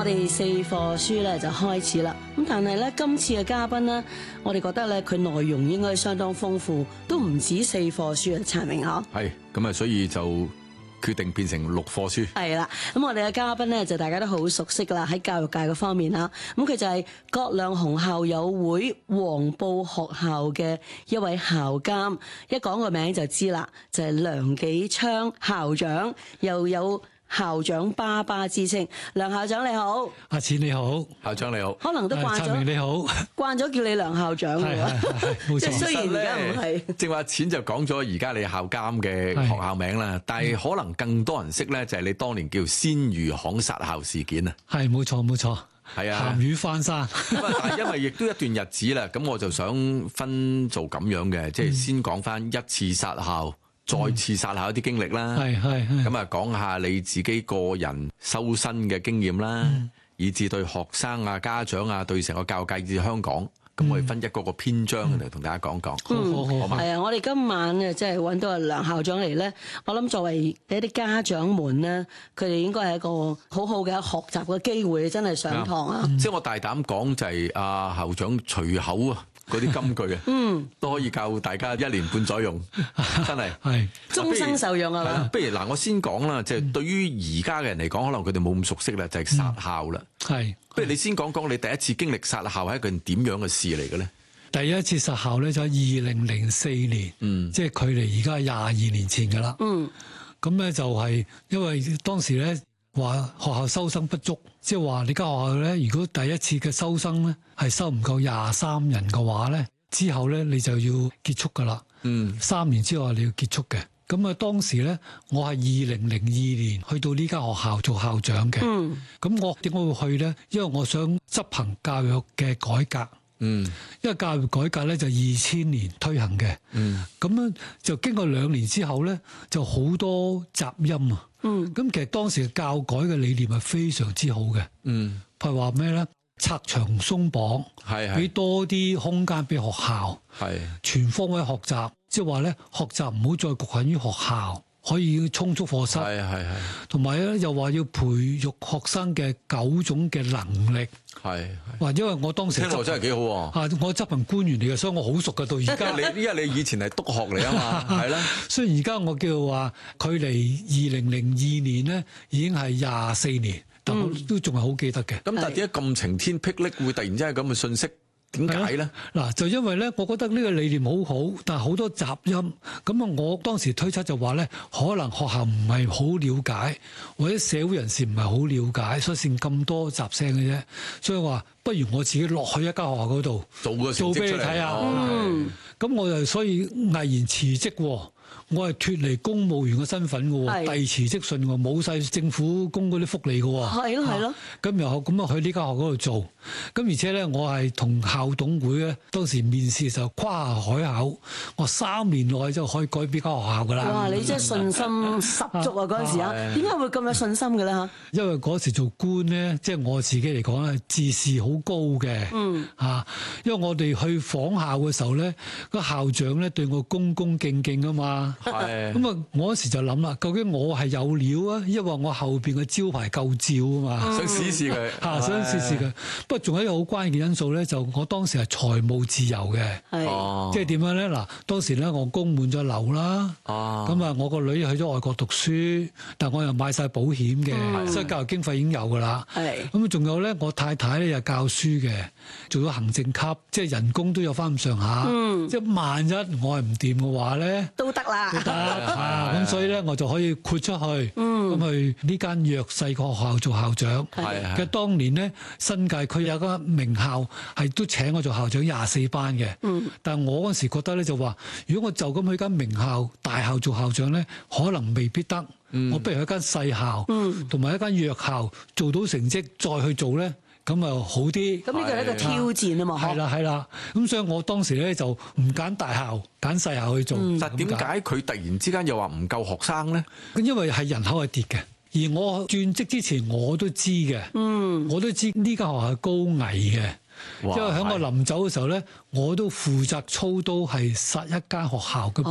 我哋4課書咧就開始啦。咁但係咧，今次嘅嘉賓咧，我哋覺得咧佢內容應該相當豐富，都唔止4課書嘅陳明嗬。 係咁啊，所以就決定變成6課書。 係啦，咁我哋嘅嘉賓咧就大家都好熟悉啦，喺教育界嗰方面啦。咁佢就係葛量洪校友會黃埔學校嘅一位校監，一講個名就知啦，就係梁紀昌校長，又有校長爸爸之稱。梁校長你好。 阿錢你好。 校長你好。 可能都慣咗。 陳明你好。 慣咗叫你梁校長嘅喎。 冇錯。 即係雖然而家唔係。 正話錢就講咗而家你校監嘅學校名啦，但係可能更多人識咧就係你當年叫鮮魚行殺校事件啊。 係冇錯冇錯。 係啊。 鹹魚翻山。 但係因為亦都一段日子啦，咁我就想分做咁樣嘅，即係先講翻一次殺校。再次殺校一啲經歷啦，咁啊講下你自己個人修身嘅經驗啦，以至對學生啊、家長啊、對成個教育界以至香港，咁我哋分一個個篇章嚟同大家講講。 好嘛？係啊，我哋今晚啊，即係揾到阿梁校長嚟咧，我諗作為一啲家長們咧，佢哋應該係一個好好嘅學習嘅機會，真係上堂啊！ 即係我大膽講就係阿校長隨口啊！嗰啲金句啊，都可以教大家1年半載用，真係終生受用啊嘛！ 不如嗱，我先講啦，即係對於而家嘅人嚟講，可能佢哋冇咁熟悉啦，就係殺校啦。不如你先講講你第一次經歷殺校係一件點樣嘅事嚟嘅咧？ 第一次殺校咧就喺2004年，即係距離而家22年前㗎啦。咁咧就係因為當時咧話學校收生不足。即係話你間學校咧，如果第一次嘅收生咧係收唔夠23人嘅話咧，之後咧你就要結束噶啦。3年之後你要結束嘅。咁啊當時咧，我係2002年去到呢間學校做校長嘅。咁我點解會去咧？因為我想執行教育嘅改革。因為教育改革咧就2000年推行嘅。咁樣就經過2年之後咧，就好多雜音啊。咁其實當時嘅教改嘅理念係非常之好嘅。譬如話咩咧？拆牆鬆綁，俾多啲空間俾學校，全方位學習，即係話咧學習唔好再局限於學校，可以充足課室。同埋咧又話要培育學生嘅9種嘅能力。因為我當時聽落真係幾好喎。我執行官員嚟嘅，所以我好熟㗎。到而家因為你以前係督學嚟啊嘛，係啦。 雖然而家我叫話距離2002年咧已經係24年，但我都仲係好記得嘅。 咁但係點解咁晴天霹靂會突然之間咁嘅信息？點解咧？ 嗱，就因為咧，我覺得呢個理念好好，但係好多雜音。咁啊，我當時推測就話咧，可能學校唔係好了解，或者社會人士唔係好了解，所以先咁多雜聲嘅啫。所以話，不如我自己落去一間學校嗰度做俾你睇下。咁我就所以毅然辭職。我係脫離公務員嘅身份嘅喎，遞辭職信喎，冇晒政府供嗰啲福利嘅喎。係咯。咁然後咁啊去呢間學校嗰度做，咁而且咧我係同校董會咧當時面試嘅時候誇下海口，我3年內就可以改變間學校㗎啦。 哇！你真係信心十足啊！嗰陣時啊，點解會咁有信心嘅咧嚇？ 因為嗰時做官咧，即係我自己嚟講咧，自視好高嘅。因為我哋去訪校嘅時候咧，個校長咧對我恭恭敬敬啊嘛。咁啊，我嗰時就諗啦，究竟我係有料啊，因為我後邊嘅招牌夠照啊嘛， 想試試佢， 想試試佢。不過仲有一個好關鍵嘅因素咧，就我當時係財務自由嘅，即係點樣咧？嗱，當時咧我供滿咗樓啦，咁啊我個女去咗外國讀書，但我又買晒保險嘅，所以教育經費已經有噶啦。咁仲有咧，我太太咧又教書嘅，做咗行政級，即係人工都有翻咁上下。即係萬一我係唔掂嘅話咧， 都得啦。 咁所以咧，我就可以豁出去，咁去呢間弱勢嘅學校做校長。其實當年咧，新界區有間名校係都請我做校長24班嘅。但係我嗰時覺得咧就話，如果我就咁去間名校大校做校長咧，可能未必得。我不如去間細校，同埋一間弱校做到成績再去做咧。咁啊好啲， 咁呢個係一個挑戰啊嘛。 係啦，咁所以我當時咧就唔揀大校，揀細校去做。 但點解佢突然之間又話唔夠學生咧？ 因為係人口係跌嘅，而我轉職之前我都知嘅，我都知呢間學校係高危嘅。因為喺我臨走嘅時候咧，我都負責操刀係殺一間學校嘅